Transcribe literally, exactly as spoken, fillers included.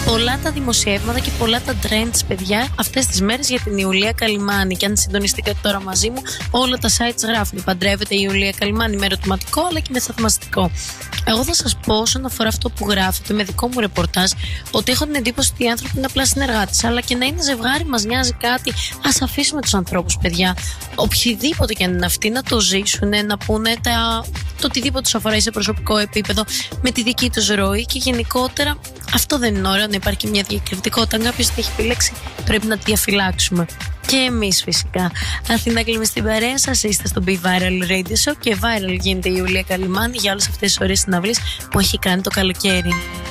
πολλά τα δημοσιεύματα και πολλά τα trends, παιδιά, αυτές τις μέρες για την Ιουλία Καλυμάνη. Και αν συντονιστείτε τώρα μαζί μου, όλα τα sites γράφουν. Παντρεύεται η Ιουλία Καλυμάνη με ερωτηματικό αλλά και με θαυμαστικό. Εγώ θα σας πω, όσον αφορά αυτό που γράφετε, με δικό μου ρεπορτάζ, ότι έχω την εντύπωση ότι οι άνθρωποι είναι απλά συνεργάτες. Αλλά και να είναι ζευγάρι, μας νοιάζει κάτι. Ας αφήσουμε τους ανθρώπους, παιδιά. Οποιοδήποτε και αν είναι αυτοί, να το ζήσουν, να πούνε τα... το οτιδήποτε τους αφορά σε προσωπικό επίπεδο, με τη δική τους ροή. Και γενικότερα, αυτό δεν είναι ωραίο, να υπάρχει μια διακριτικότητα. Αν κάποιος την έχει επιλέξει, πρέπει να τη διαφυλάξουμε. Και εμείς φυσικά. Αθήνα κλείνουμε στην παρέα σας. Είστε στο Be Viral Radio Show και viral γίνεται η Ιουλία Καλυμάνη για όλες αυτές τις ωραίες συναυλίες που έχει κάνει το καλοκαίρι.